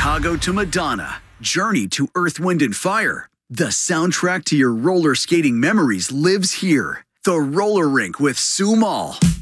Chicago to Madonna, Journey to Earth, Wind, and Fire. The soundtrack to your roller skating memories lives here. The Roller Rink with Sue Moll.